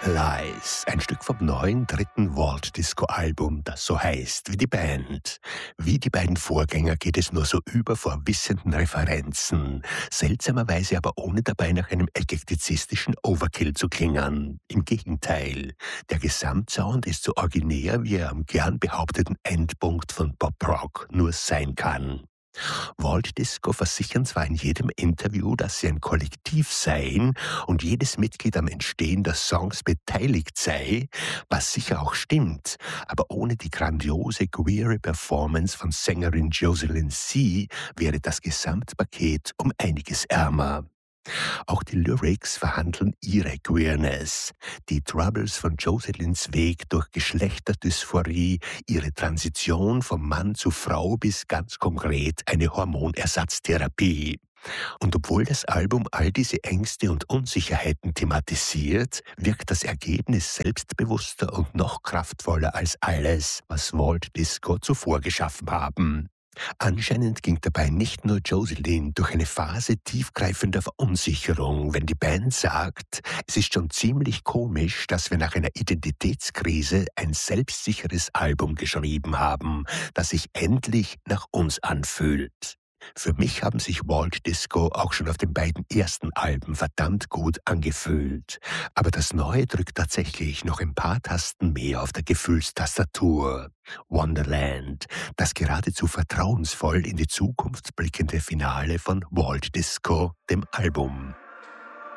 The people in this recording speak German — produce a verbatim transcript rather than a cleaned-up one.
Lies, ein Stück vom neuen dritten Vault-Disco-Album, das so heißt wie die Band. Wie die beiden Vorgänger geht es nur so über vor wissenden Referenzen, seltsamerweise aber ohne dabei nach einem eklektizistischen Overkill zu klingen. Im Gegenteil, der Gesamtsound ist so originär, wie er am gern behaupteten Endpunkt von Pop-Rock nur sein kann. Vault Disco versichern zwar in jedem Interview, dass sie ein Kollektiv seien und jedes Mitglied am Entstehen der Songs beteiligt sei, was sicher auch stimmt, aber ohne die grandiose queere Performance von Sängerin Jocelyn C. wäre das Gesamtpaket um einiges ärmer. Auch die Lyrics verhandeln ihre Queerness, die Troubles von Jocelyns Weg durch Geschlechterdysphorie, ihre Transition vom Mann zu Frau bis ganz konkret eine Hormonersatztherapie. Und obwohl das Album all diese Ängste und Unsicherheiten thematisiert, wirkt das Ergebnis selbstbewusster und noch kraftvoller als alles, was Vault Disco zuvor geschaffen haben. Anscheinend ging dabei nicht nur Jocelyn durch eine Phase tiefgreifender Verunsicherung, wenn die Band sagt, es ist schon ziemlich komisch, dass wir nach einer Identitätskrise ein selbstsicheres Album geschrieben haben, das sich endlich nach uns anfühlt. Für mich haben sich Vault Disco auch schon auf den beiden ersten Alben verdammt gut angefühlt. Aber das Neue drückt tatsächlich noch ein paar Tasten mehr auf der Gefühlstastatur. Wonderland, das geradezu vertrauensvoll in die Zukunft blickende Finale von Vault Disco, dem Album.